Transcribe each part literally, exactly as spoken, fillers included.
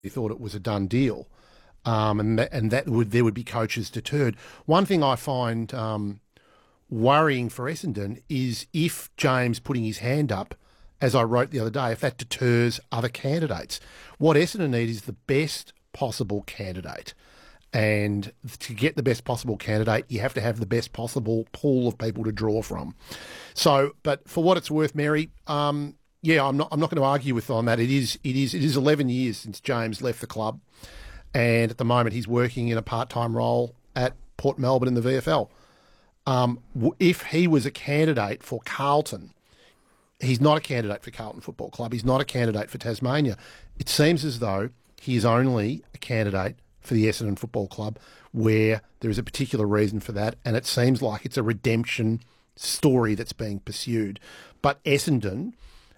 he thought it was a done deal, um, and that, and that would there would be coaches deterred. One thing I find um, worrying for Essendon is if James putting his hand up, as I wrote the other day, if that deters other candidates. What Essendon need is the best possible candidate. And to get the best possible candidate, you have to have the best possible pool of people to draw from. So, but for what it's worth, Mary, um, yeah, I'm not. I'm not going to argue with on that. It is. It is. It is eleven years since James left the club, and at the moment he's working in a part-time role at Port Melbourne in the V F L. Um, if he was a candidate for Carlton, he's not a candidate for Carlton Football Club. He's not a candidate for Tasmania. It seems as though he is only a candidate for the Essendon Football Club, where there is a particular reason for that, and it seems like it's a redemption story that's being pursued. But Essendon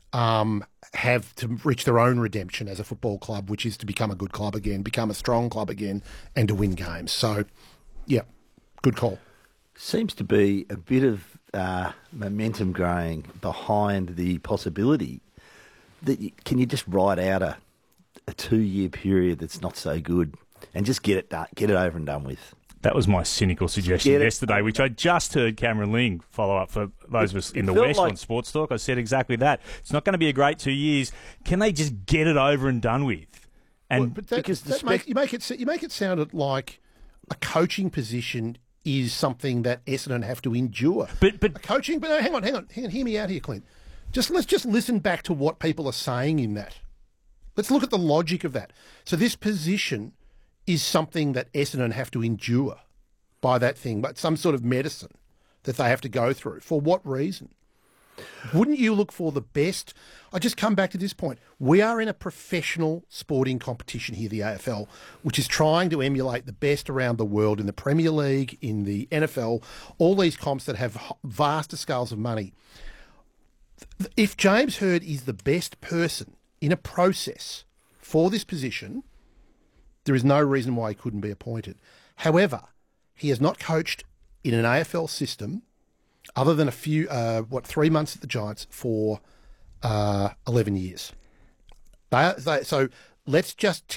um, have to reach their own redemption as a football club, which is to become a good club again, become a strong club again, and to win games. So, yeah, good call. Seems to be a bit of uh, momentum growing behind the possibility that you, can you just ride out a, a two-year period that's not so good and just get it done, get it over and done with. That was my cynical suggestion yesterday, which I just heard Cameron Ling follow up for those of us in the West like... on Sports Talk. I said exactly that. It's not going to be a great two years. Can they just get it over and done with? And well, but that, because that spec- make, you make it you make it sound like a coaching position is something that Essendon have to endure. But but a coaching, but no, hang on, hang on, hang on, hear me out here, Clint. Just let's just listen back to what people are saying in that. Let's look at the logic of that. So this position is something that Essendon have to endure by that thing, but some sort of medicine that they have to go through. For what reason? Wouldn't you look for the best? I just come back to this point. We are in a professional sporting competition here, the A F L, which is trying to emulate the best around the world in the Premier League, in the N F L, all these comps that have vast scales of money. If James Hird is the best person in a process for this position, there is no reason why he couldn't be appointed. However, he has not coached in an A F L system other than a few, uh, what, three months at the Giants for uh, eleven years. They, they, so let's just